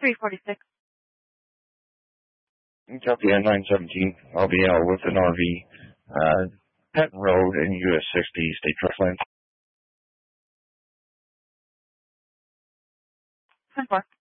346. Copy at 917. I'll be out with an RV. Patton Road and US 60 State Trust Land. 10-4.